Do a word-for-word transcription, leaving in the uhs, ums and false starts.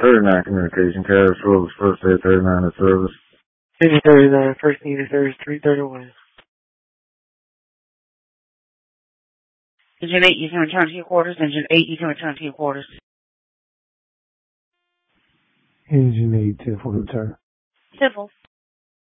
thirty-nine communication, carrier service, first day thirty-nine at service. Engine thirty-nine, first unit service, three thirty-one. Engine eight, you can return to your quarters. Engine eight, you can return to your quarters. Engine eight, ten for return. Simple.